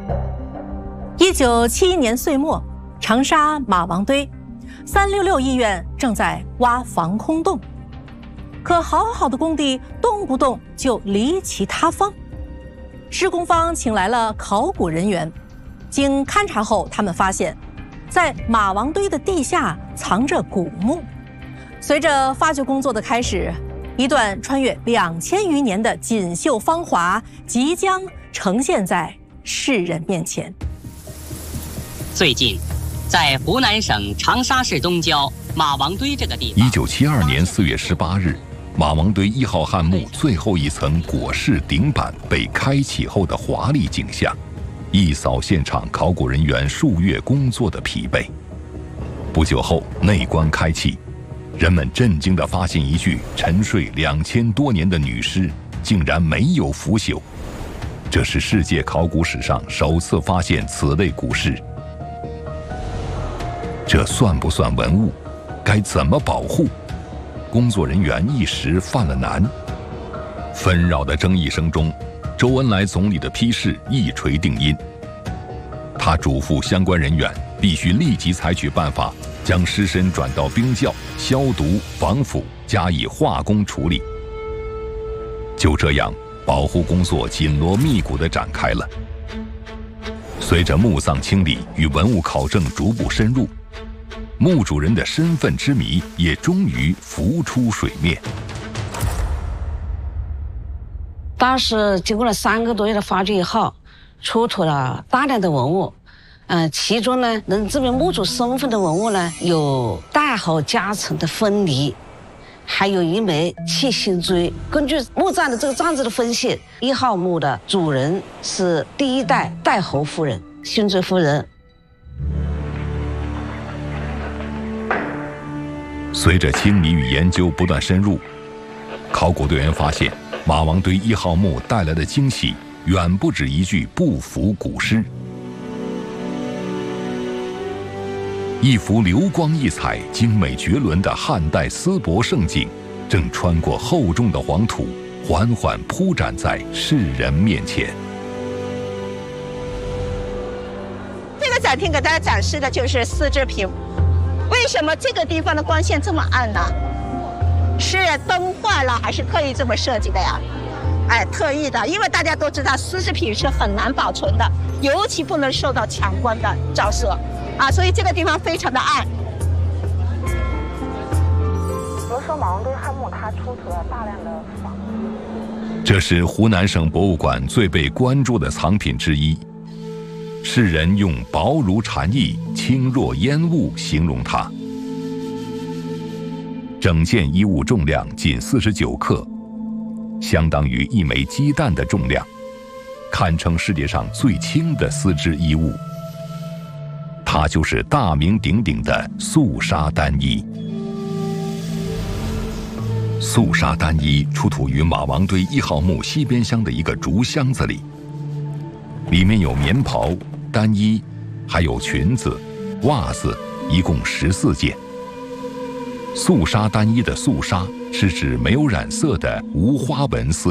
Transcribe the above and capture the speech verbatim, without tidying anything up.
一九七一年岁末，长沙马王堆三六六医院正在挖防空洞，可好好的工地动不动就离奇塌方。施工方请来了考古人员，经勘察后，他们发现，在马王堆的地下藏着古墓。随着发掘工作的开始，一段穿越两千余年的锦绣芳华即将呈现在世人面前。 最近，在湖南省长沙市东郊马王堆这个地方， 一九七二年四月十八日，马王堆一号汉墓最后一层椁室顶板被开启后的华丽景象，一扫现场考古人员数月工作的疲惫。不久后，内棺开启，人们震惊地发现，一具沉睡两千多年的女尸竟然没有腐朽，这是世界考古史上首次发现此类古尸。这算不算文物？该怎么保护？工作人员一时犯了难。纷扰的争议声中，周恩来总理的批示一锤定音。他嘱咐相关人员必须立即采取办法，将尸身转到冰窖消毒防腐，加以化工处理。就这样，保护工作紧锣密鼓地展开了。随着墓葬清理与文物考证逐步深入，墓主人的身份之谜也终于浮出水面。 当时经过了三个多月的发掘以后，出土了大量的文物，嗯、呃，其中呢能证明墓主身份的文物呢有大壕夹层的分离，还有一枚七星锥。根据墓葬的这个葬字的分析，一号墓的主人是第一代代侯夫人，星锥夫人。 随着清理与研究不断深入，考古队员发现，马王堆一号墓带来的惊喜远不止一具不腐古尸。一幅流光溢彩、精美绝伦的汉代丝帛盛景，正穿过厚重的黄土，缓缓铺展在世人面前。 这个展厅给大家展示的就是丝织品。为什么这个地方的光线这么暗呢？是灯坏了还是特意这么设计的呀？哎，特意的，因为大家都知道丝织品是很难保存的，尤其不能受到强光的照射啊，所以这个地方非常的暗。 比如说马王堆汉墓，它出土了大量的仿制。 这是湖南省博物馆最被关注的藏品之一。世人用薄如蝉翼、轻若烟雾形容它。整件衣物重量仅四十九克，相当于一枚鸡蛋的重量，堪称世界上最轻的丝织衣物。它就是大名鼎鼎的素纱单衣。素纱单衣出土于马王堆一号墓西边厢的一个竹箱子里，里面有棉袍、单衣，还有裙子、袜子，一共十四件。素纱单衣的素纱是指没有染色的无花纹丝